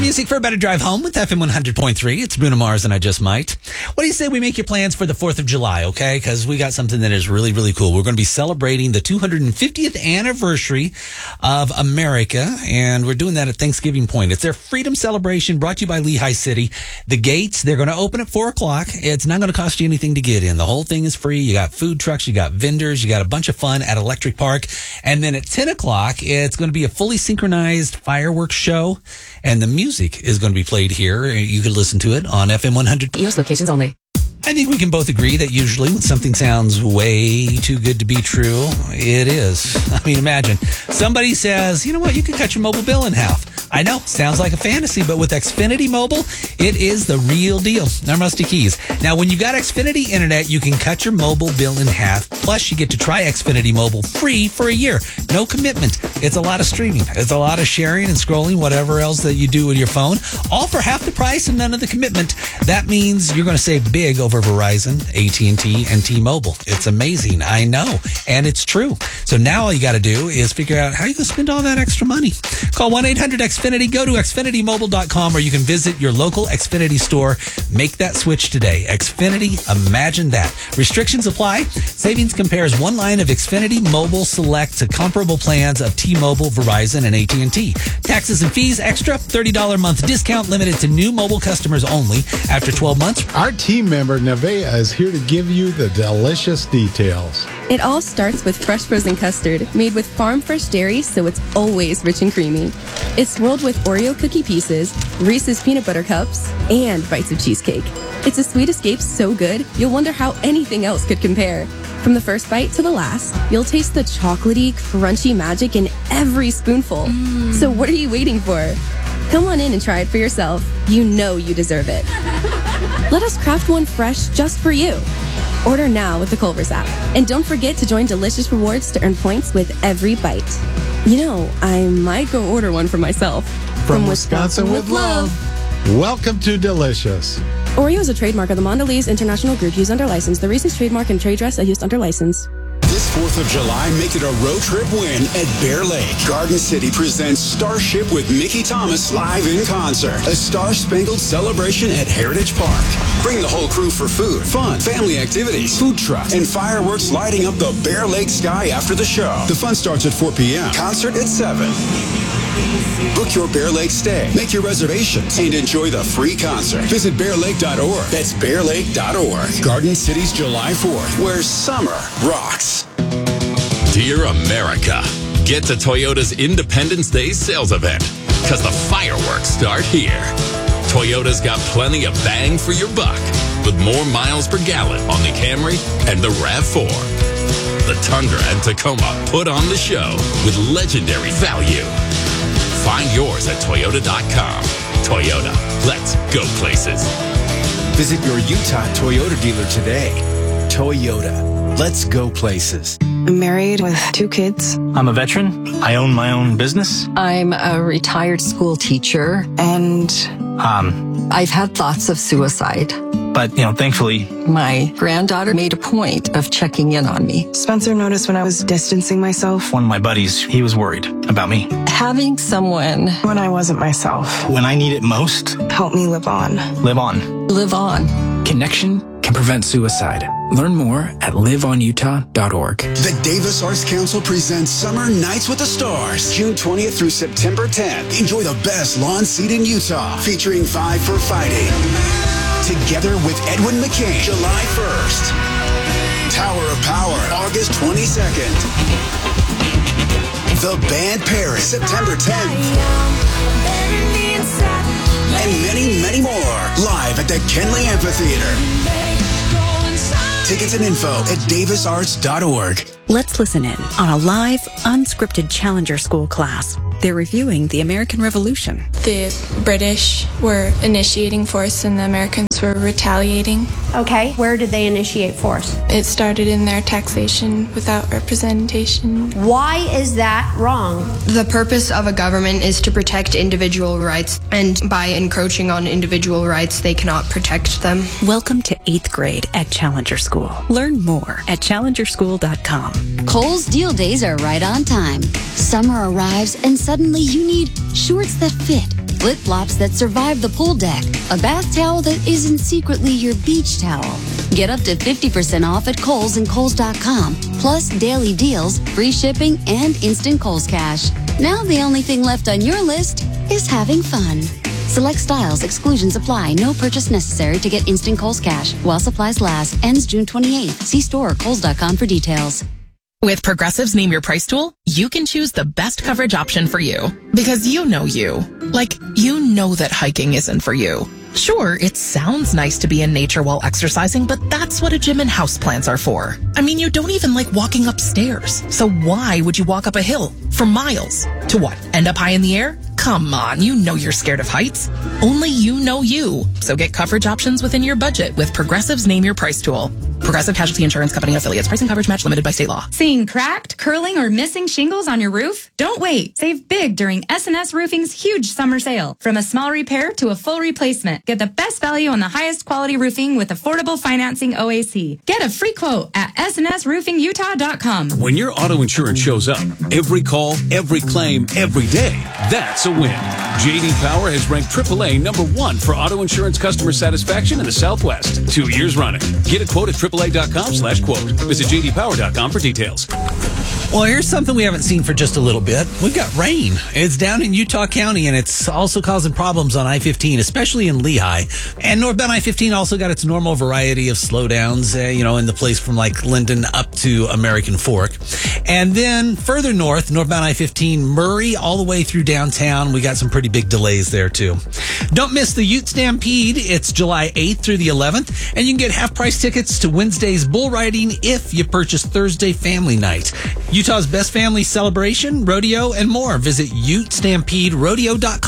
Music for a better drive home with FM 100.3. It's Bruno Mars and I Just Might. What do you say we make your plans for the 4th of July, okay? Because we got something that is really, really cool. We're going to be celebrating the 250th anniversary of America, and we're doing that at Thanksgiving Point. It's their freedom celebration brought to you by Lehigh City. The gates, they're going to open at 4 o'clock. It's not going to cost you anything to get in. The whole thing is free. You got food trucks, you got vendors, you got a bunch of fun at Electric Park. And then at 10 o'clock, it's going to be a fully synchronized fireworks show, and the music is going to be played here. You can listen to it on FM 100. U.S. locations only. I think we can both agree that usually when something sounds way too good to be true, it is. I mean, imagine somebody says, you know what, you can cut your mobile bill in half. I know, sounds like a fantasy, but with Xfinity Mobile, it is the real deal. They're Musty Keys. Now, when you got Xfinity Internet, you can cut your mobile bill in half. Plus, you get to try Xfinity Mobile free for a year. No commitment. It's a lot of streaming. It's a lot of sharing and scrolling, whatever else that you do with your phone, all for half the price and none of the commitment. That means you're going to save big over Verizon, AT&T, and T-Mobile. It's amazing. I know. And it's true. So now all you got to do is figure out how you can spend all that extra money. Call 1-800-XFINITY. Go to XfinityMobile.com, or you can visit your local Xfinity store. Make that switch today. Xfinity, imagine that. Restrictions apply. Savings compares one line of Xfinity Mobile Select to comparable plans of T-Mobile, Verizon, and AT&T. Taxes and fees extra. $30 a month discount limited to new mobile customers only after 12 months. Our team member, Nevaeh, is here to give you the delicious details. It all starts with fresh frozen custard made with farm fresh dairy, so it's always rich and creamy. It's swirled with Oreo cookie pieces, Reese's peanut butter cups, and bites of cheesecake. It's a sweet escape so good, you'll wonder how anything else could compare. From the first bite to the last, you'll taste the chocolatey, crunchy magic in every spoonful. So what are you waiting for? Come on in and try it for yourself. You know you deserve it. Let us craft one fresh just for you. Order now with the Culver's app. And don't forget to join Delicious Rewards to earn points with every bite. You know, I might go order one for myself. From Wisconsin with love. Welcome to Delicious. Oreo is a trademark of the Mondelez International Group used under license. The Reese's trademark and trade dress are used under license. This 4th of July, make it a road trip win at Bear Lake. Garden City presents Starship with Mickey Thomas live in concert. A star-spangled celebration at Heritage Park. Bring the whole crew for food, fun, family activities, food trucks, and fireworks lighting up the Bear Lake sky after the show. The fun starts at 4 p.m. Concert at 7. Book your Bear Lake stay, make your reservations, and enjoy the free concert. Visit bearlake.org. That's bearlake.org. Garden City's July 4th, where summer rocks. Dear America, get to Toyota's Independence Day sales event, because the fireworks start here. Toyota's got plenty of bang for your buck, with more miles per gallon on the Camry and the RAV4. The Tundra and Tacoma put on the show with legendary value. Find yours at Toyota.com. Toyota, let's go places. Visit your Utah Toyota dealer today. Toyota, let's go places. I'm married with 2 kids. I'm a veteran. I own my own business. I'm a retired school teacher. And I've had thoughts of suicide. But, thankfully, my granddaughter made a point of checking in on me. Spencer noticed when I was distancing myself. one of my buddies, he was worried about me. Having someone When I wasn't myself. When I need it most, Help me live on. live on. live on. Connection can prevent suicide. Learn more at liveonutah.org. The Davis Arts Council presents Summer Nights with the Stars, June 20th through September 10th. Enjoy the best lawn seat in Utah, featuring Five for Fighting. Together with Edwin McCain, July 1st. Tower of Power, August 22nd. The Band Paris, September 10th. And many, many more, live at the Kenley Amphitheater. Tickets and info at davisarts.org. Let's listen in on a live, unscripted Challenger School class. They're reviewing the American Revolution. The British were initiating force and the Americans were retaliating. Okay, where did they initiate force? It started in their taxation without representation. Why is that wrong? The purpose of a government is to protect individual rights, and by encroaching on individual rights, they cannot protect them. Welcome to 8th grade at Challenger School. Learn more at challengerschool.com. Kohl's deal days are right on time. Summer arrives and suddenly you need shorts that fit, flip-flops that survive the pool deck, a bath towel that isn't secretly your beach towel. Get up to 50% off at Kohl's and Kohls.com. Plus daily deals, free shipping, and instant Kohl's Cash. Now the only thing left on your list is having fun. Select styles, exclusions apply. No purchase necessary to get instant Kohl's Cash. While supplies last. Ends June 28th. See store or Kohls.com for details. With Progressive's Name Your Price tool, you can choose the best coverage option for you. Because you know you. Like, you know that hiking isn't for you. Sure, it sounds nice to be in nature while exercising, but that's what a gym and houseplants are for. I mean, you don't even like walking upstairs. So why would you walk up a hill for miles? To what? End up high in the air? Come on, you know you're scared of heights. Only you know you. So get coverage options within your budget with Progressive's Name Your Price tool. Progressive Casualty Insurance Company affiliates. Pricing coverage match limited by state law. Seeing cracked, curling, or missing shingles on your roof? Don't wait. Save big during S&S Roofing's huge summer sale. From a small repair to a full replacement, get the best value on the highest quality roofing with affordable financing OAC. Get a free quote at snsroofingutah.com. When your auto insurance shows up, every call, every claim, every day, that's a win. J.D. Power has ranked AAA #1 for auto insurance customer satisfaction in the Southwest 2 years running. Get a quote at AAA.com/quote. Visit JDPower.com for details. Well, here's something we haven't seen for just a little bit. We've got rain. It's down in Utah County, and it's also causing problems on I-15, especially in Lehigh. And northbound I-15 also got its normal variety of slowdowns, in the place from like Linden up to American Fork. And then further north, northbound I-15, Murray, all the way through downtown. We got some pretty big delays there, too. Don't miss the Ute Stampede. It's July 8th through the 11th, and you can get half-price tickets to Wednesday's bull riding if you purchase Thursday family night. Utah's best family celebration, rodeo, and more. Visit UtestampedeRodeo.com.